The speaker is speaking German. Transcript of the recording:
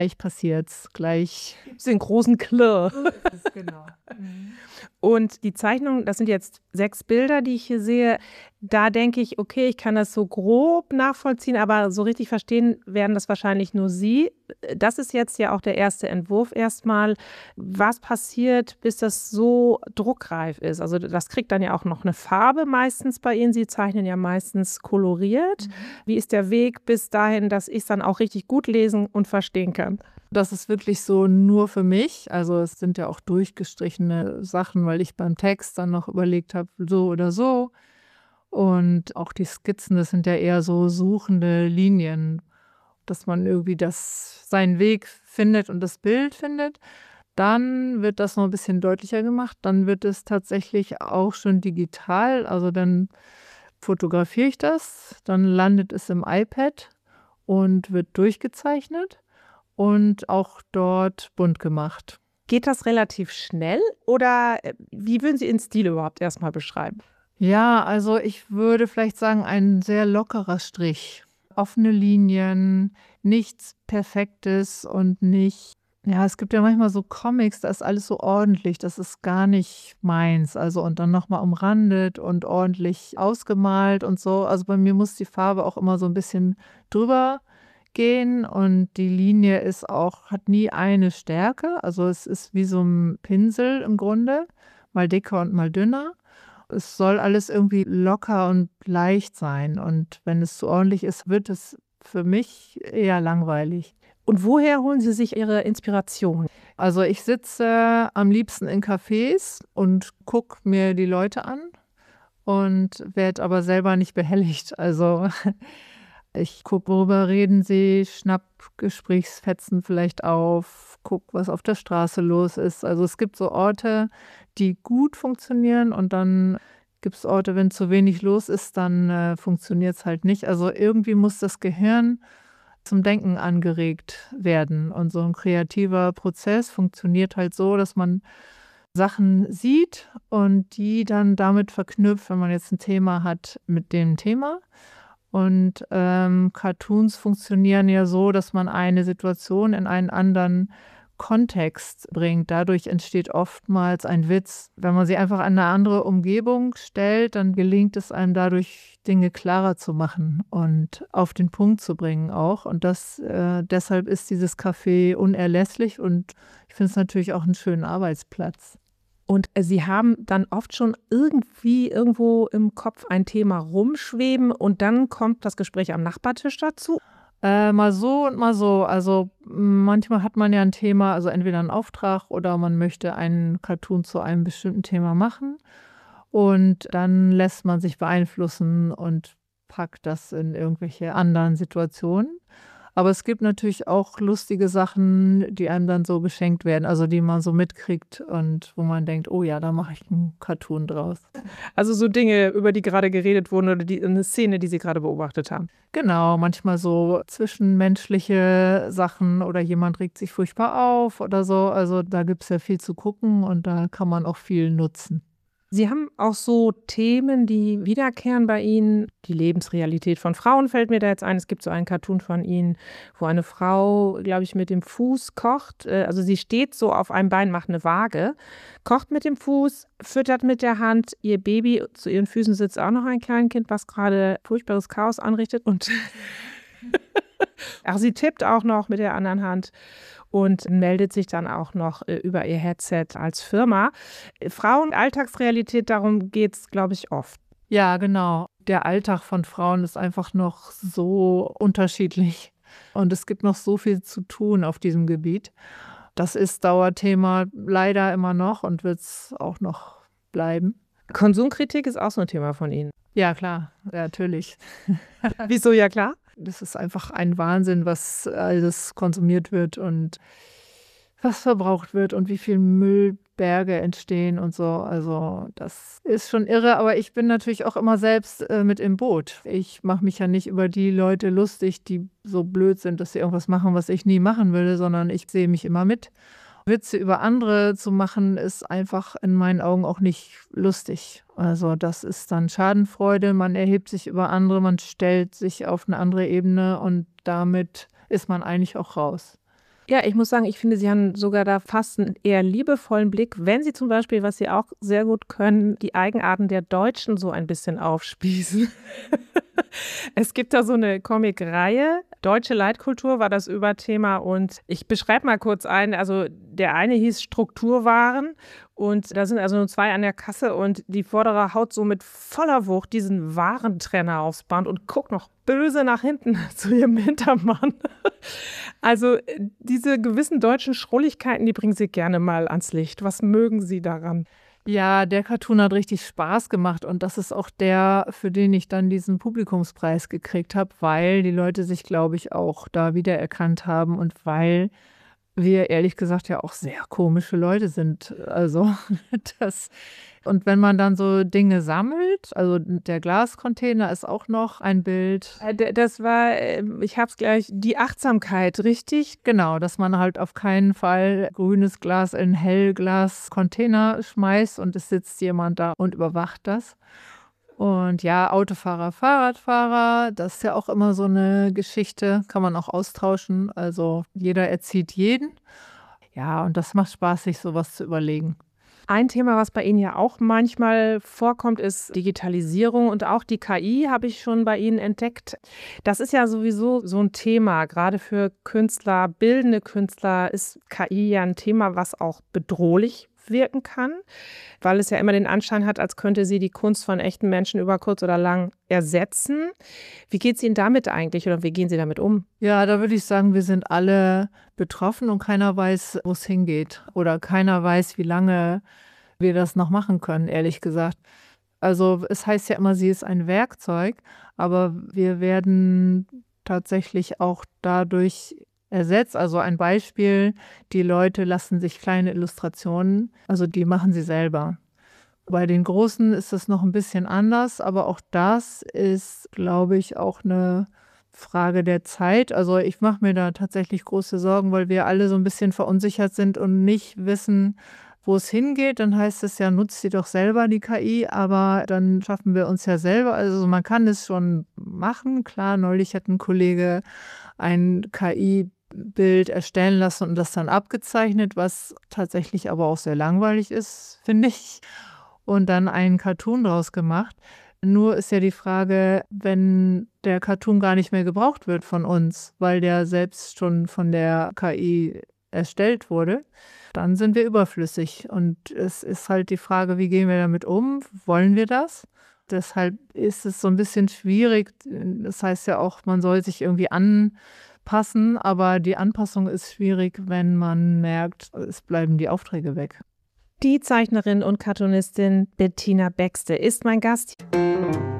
Gleich passiert's, gleich. Gibt's den großen Klirr. Genau. Und die Zeichnungen, das sind jetzt 6 Bilder, die ich hier sehe. Da denke ich, okay, ich kann das so grob nachvollziehen, aber so richtig verstehen werden das wahrscheinlich nur Sie. Das ist jetzt ja auch der erste Entwurf erstmal. Was passiert, bis das so druckreif ist? Also das kriegt dann ja auch noch eine Farbe meistens bei Ihnen. Sie zeichnen ja meistens koloriert. Wie ist der Weg bis dahin, dass ich es dann auch richtig gut lesen und verstehen kann? Das ist wirklich so nur für mich. Also es sind ja auch durchgestrichene Sachen, weil ich beim Text dann noch überlegt habe, so oder so. Und auch die Skizzen, das sind ja eher so suchende Linien, dass man irgendwie seinen Weg findet und das Bild findet. Dann wird das noch ein bisschen deutlicher gemacht. Dann wird es tatsächlich auch schon digital. Also dann fotografiere ich das, dann landet es im iPad und wird durchgezeichnet und auch dort bunt gemacht. Geht das relativ schnell oder wie würden Sie Ihren Stil überhaupt erstmal beschreiben? Ja, also ich würde vielleicht sagen, ein sehr lockerer Strich. Offene Linien, nichts Perfektes und nicht. Ja, es gibt ja manchmal so Comics, da ist alles so ordentlich, das ist gar nicht meins. Also und dann nochmal umrandet und ordentlich ausgemalt und so. Also bei mir muss die Farbe auch immer so ein bisschen drüber gehen und die Linie hat nie eine Stärke. Also es ist wie so ein Pinsel im Grunde, mal dicker und mal dünner. Es soll alles irgendwie locker und leicht sein. Und wenn es zu ordentlich ist, wird es für mich eher langweilig. Und woher holen Sie sich Ihre Inspiration? Also ich sitze am liebsten in Cafés und gucke mir die Leute an und werde aber selber nicht behelligt. Also ich gucke, worüber reden sie, schnapp Gesprächsfetzen vielleicht auf, gucke, was auf der Straße los ist. Also es gibt so Orte, die gut funktionieren und dann gibt es Orte, wenn zu wenig los ist, dann funktioniert es halt nicht. Also irgendwie muss das Gehirn zum Denken angeregt werden. Und so ein kreativer Prozess funktioniert halt so, dass man Sachen sieht und die dann damit verknüpft, wenn man jetzt ein Thema hat mit dem Thema. Und Cartoons funktionieren ja so, dass man eine Situation in einen anderen Kontext bringt. Dadurch entsteht oftmals ein Witz. Wenn man sie einfach an eine andere Umgebung stellt, dann gelingt es einem dadurch, Dinge klarer zu machen und auf den Punkt zu bringen auch. Und deshalb ist dieses Café unerlässlich und ich finde es natürlich auch einen schönen Arbeitsplatz. Und Sie haben dann oft schon irgendwie irgendwo im Kopf ein Thema rumschweben und dann kommt das Gespräch am Nachbartisch dazu? Mal so und mal so. Also manchmal hat man ja ein Thema, also entweder einen Auftrag oder man möchte einen Cartoon zu einem bestimmten Thema machen. Und dann lässt man sich beeinflussen und packt das in irgendwelche anderen Situationen. Aber es gibt natürlich auch lustige Sachen, die einem dann so geschenkt werden, also die man so mitkriegt und wo man denkt, oh ja, da mache ich einen Cartoon draus. Also so Dinge, über die gerade geredet wurden oder eine Szene, die Sie gerade beobachtet haben. Genau, manchmal so zwischenmenschliche Sachen oder jemand regt sich furchtbar auf oder so. Also da gibt es ja viel zu gucken und da kann man auch viel nutzen. Sie haben auch so Themen, die wiederkehren bei Ihnen. Die Lebensrealität von Frauen fällt mir da jetzt ein. Es gibt so einen Cartoon von Ihnen, wo eine Frau, glaube ich, mit dem Fuß kocht. Also sie steht so auf einem Bein, macht eine Waage, kocht mit dem Fuß, füttert mit der Hand ihr Baby. Zu ihren Füßen sitzt auch noch ein Kleinkind, was gerade furchtbares Chaos anrichtet. Und ach, sie tippt auch noch mit der anderen Hand und meldet sich dann auch noch über ihr Headset als Firma. Frauen, Alltagsrealität, darum geht es, glaube ich, oft. Ja, genau. Der Alltag von Frauen ist einfach noch so unterschiedlich und es gibt noch so viel zu tun auf diesem Gebiet. Das ist Dauerthema leider immer noch und wird es auch noch bleiben. Konsumkritik ist auch so ein Thema von Ihnen. Ja, klar, ja, natürlich. Wieso, ja klar? Das ist einfach ein Wahnsinn, was alles konsumiert wird und was verbraucht wird und wie viel Müllberge entstehen und so. Also das ist schon irre, aber ich bin natürlich auch immer selbst mit im Boot. Ich mache mich ja nicht über die Leute lustig, die so blöd sind, dass sie irgendwas machen, was ich nie machen würde, sondern ich sehe mich immer mit. Witze über andere zu machen, ist einfach in meinen Augen auch nicht lustig. Also das ist dann Schadenfreude, man erhebt sich über andere, man stellt sich auf eine andere Ebene und damit ist man eigentlich auch raus. Ja, ich muss sagen, ich finde, Sie haben sogar da fast einen eher liebevollen Blick, wenn Sie zum Beispiel, was Sie auch sehr gut können, die Eigenarten der Deutschen so ein bisschen aufspießen. Es gibt da so eine Comicreihe, Deutsche Leitkultur war das Überthema und ich beschreibe mal kurz ein. Also der eine hieß Strukturwaren und da sind also nur 2 an der Kasse und die Vordere haut so mit voller Wucht diesen Warentrenner aufs Band und guckt noch böse nach hinten zu ihrem Hintermann. Also diese gewissen deutschen Schrulligkeiten, die bringen Sie gerne mal ans Licht. Was mögen Sie daran? Ja, der Cartoon hat richtig Spaß gemacht und das ist auch der, für den ich dann diesen Publikumspreis gekriegt habe, weil die Leute sich, glaube ich, auch da wiedererkannt haben und weil wir ehrlich gesagt ja auch sehr komische Leute sind. Also das und wenn man dann so Dinge sammelt, also der Glascontainer ist auch noch ein Bild. Das war, ich habe es gleich, die Achtsamkeit, richtig? Genau, dass man halt auf keinen Fall grünes Glas in Hellglas-Container schmeißt und es sitzt jemand da und überwacht das. Und ja, Autofahrer, Fahrradfahrer, das ist ja auch immer so eine Geschichte, kann man auch austauschen. Also jeder erzieht jeden. Ja, und das macht Spaß, sich sowas zu überlegen. Ein Thema, was bei Ihnen ja auch manchmal vorkommt, ist Digitalisierung und auch die KI habe ich schon bei Ihnen entdeckt. Das ist ja sowieso so ein Thema. Gerade für Künstler, bildende Künstler ist KI ja ein Thema, was auch bedrohlich wirken kann, weil es ja immer den Anschein hat, als könnte sie die Kunst von echten Menschen über kurz oder lang ersetzen. Wie geht es Ihnen damit eigentlich oder wie gehen Sie damit um? Ja, da würde ich sagen, wir sind alle betroffen und keiner weiß, wo es hingeht. Oder keiner weiß, wie lange wir das noch machen können, ehrlich gesagt. Also es heißt ja immer, sie ist ein Werkzeug, aber wir werden tatsächlich auch dadurch ersetzt. Also ein Beispiel, die Leute lassen sich kleine Illustrationen, also die machen sie selber. Bei den Großen ist es noch ein bisschen anders, aber auch das ist, glaube ich, auch eine Frage der Zeit. Also ich mache mir da tatsächlich große Sorgen, weil wir alle so ein bisschen verunsichert sind und nicht wissen, wo es hingeht. Dann heißt es ja, nutzt sie doch selber die KI, aber dann schaffen wir uns ja selber. Also man kann es schon machen. Klar, neulich hat ein Kollege ein KI-Bild erstellen lassen und das dann abgezeichnet, was tatsächlich aber auch sehr langweilig ist, finde ich. Und dann einen Cartoon draus gemacht. Nur ist ja die Frage, wenn der Cartoon gar nicht mehr gebraucht wird von uns, weil der selbst schon von der KI erstellt wurde, dann sind wir überflüssig. Und es ist halt die Frage, wie gehen wir damit um? Wollen wir das? Deshalb ist es so ein bisschen schwierig. Das heißt ja auch, man soll sich irgendwie anpassen, aber die Anpassung ist schwierig, wenn man merkt, es bleiben die Aufträge weg. Die Zeichnerin und Cartoonistin Bettina Baxte ist mein Gast.